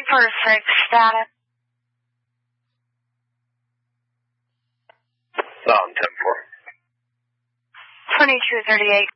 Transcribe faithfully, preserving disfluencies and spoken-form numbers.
for six status. On ten four. twenty-two thirty-eight.